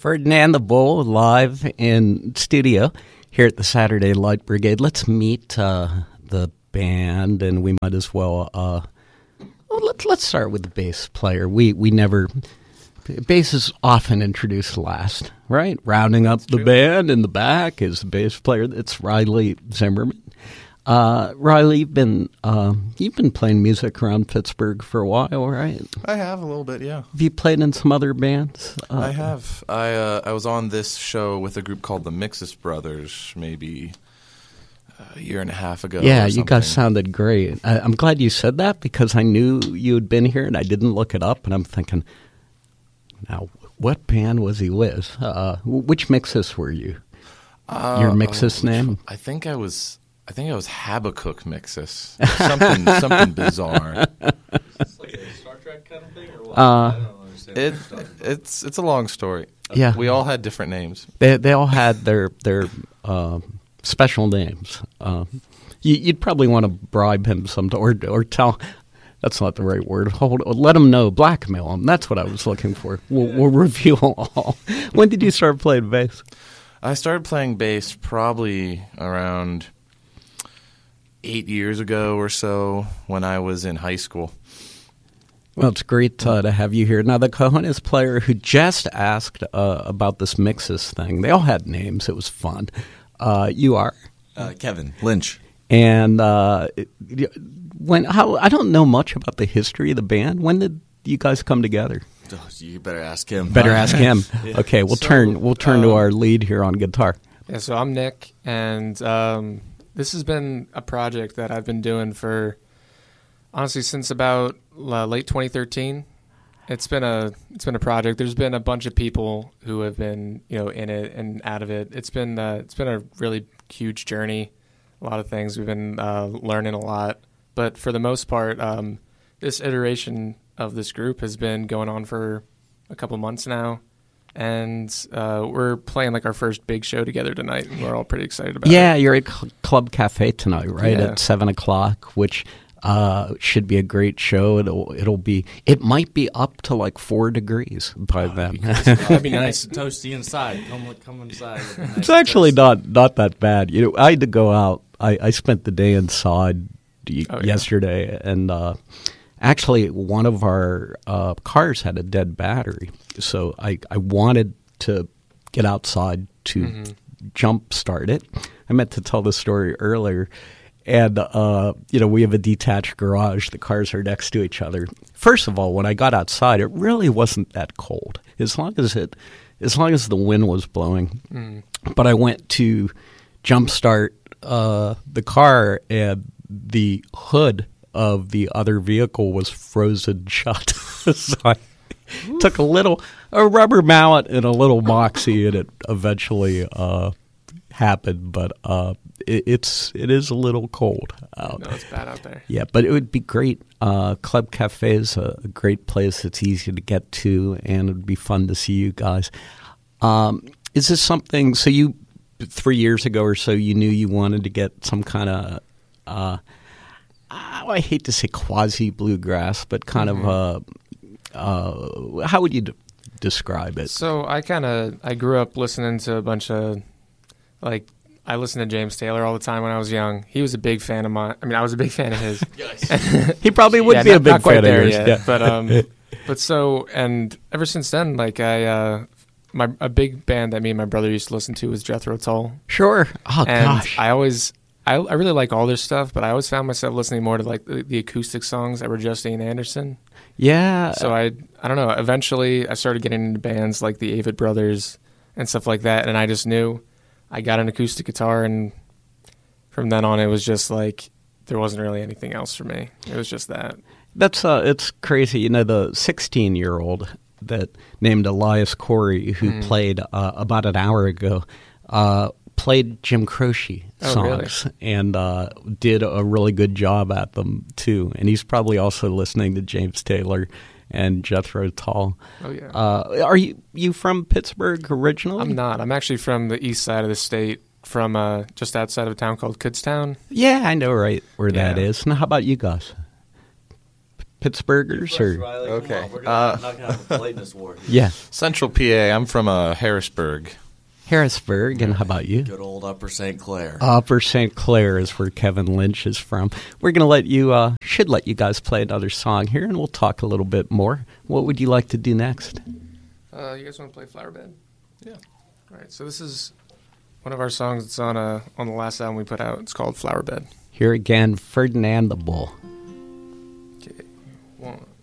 Ferdinand the Bull live in studio here at the Saturday Light Brigade. Let's meet the band, and we might as well. Let's start with the bass player. We never. Bass is often introduced last, right? Rounding up the band in the back is the bass player. It's Riley Zimmerman. Riley, you've been playing music around Pittsburgh for a while, right? I have a little bit, yeah. Have you played in some other bands? I have. I was on this show with a group called the Mixus Brothers maybe a year and a half ago. Yeah, you guys sounded great. I'm glad you said that because I knew you had been here and I didn't look it up, and I'm thinking, now, what band was he with? Which Mixus were you? Your Mixus name? I think I was Habakkuk Mixus. Something bizarre. It's like a Star Trek kind of thing, or what? I don't understand. It's a long story. Yeah, we all had different names. They all had their special names. You'd probably want to bribe him or tell. That's not the right word. Let him know. Blackmail him. That's what I was looking for. We'll review all. When did you start playing bass? I started playing bass probably around 8 years ago or so when I was in high school. Well, it's great to have you here. Now, the Cojones player who just asked about this Mixus thing, they all had names. It was fun. You are? Kevin Lynch. And I don't know much about the history of the band. When did you guys come together? Oh, you better ask him. Yeah. Okay, we'll turn to our lead here on guitar. Yeah, so I'm Nick, and this has been a project that I've been doing for, honestly, since about late 2013. It's been a project. There's been a bunch of people who have been in it and out of it. It's been a really huge journey. A lot of things we've been learning a lot, but for the most part, this iteration of this group has been going on for a couple months now. And we're playing like our first big show together tonight, and we're all pretty excited about it. Yeah, you're at Club Cafe tonight, right? Yeah. At 7:00, which should be a great show. It might be up to like 4 degrees by then. That'd be nice. Toasty inside. Come inside. Nice. It's actually not that bad. I had to go out. I spent the day inside yesterday, and actually, one of our cars had a dead battery, so I wanted to get outside to jump start it. I meant to tell the story earlier, and we have a detached garage. The cars are next to each other. First of all, when I got outside, it really wasn't that cold, as long as the wind was blowing. But I went to jump start the car, and the hood of the other vehicle was frozen shut. So I took a rubber mallet and a little moxie, and it eventually happened. But it is a little cold out. No, it's bad out there. Yeah, but it would be great. Club Cafe is a great place. It's easy to get to, and it would be fun to see you guys. Is this something? So 3 years ago or so, you knew you wanted to get some kind of. I hate to say quasi bluegrass, but kind of how would you describe it? So I grew up listening to a bunch of I listened to James Taylor all the time when I was young. He was a big fan of mine. I mean, I was a big fan of his. He probably would be a big fan of yours. Yet, yeah. But so, and ever since then, a big band that me and my brother used to listen to was Jethro Tull. Sure. Oh, and gosh. I really like all their stuff, but I always found myself listening more to like the acoustic songs that were just Ian Anderson. Yeah. So I don't know. Eventually, I started getting into bands like the Avett Brothers and stuff like that, and I just knew I got an acoustic guitar, and from then on, it was just like there wasn't really anything else for me. It was just that. That's it's crazy. The 16-year-old that named Elias Corey, who played about an hour ago. Played Jim Croce songs and did a really good job at them, too. And he's probably also listening to James Taylor and Jethro Tull. Oh, yeah. Are you from Pittsburgh originally? I'm not. I'm actually from the east side of the state, from just outside of a town called Kutztown. Yeah, I know right where that is. Now, how about you guys? Pittsburghers or Riley, come Okay. on, we're not gonna have a politeness war here. yeah, Central PA. I'm from Harrisburg. Harrisburg. And how about you? Good old Upper St. Clair. Upper St. Clair is where Kevin Lynch is from. We're going to let you, should let you guys play another song here, and we'll talk a little bit more. What would you like to do next? You guys want to play Flower Bed? Yeah. All right. So this is one of our songs that's on the last album we put out. It's called Flower Bed. Here again, Ferdinand the Bull. Okay. 1,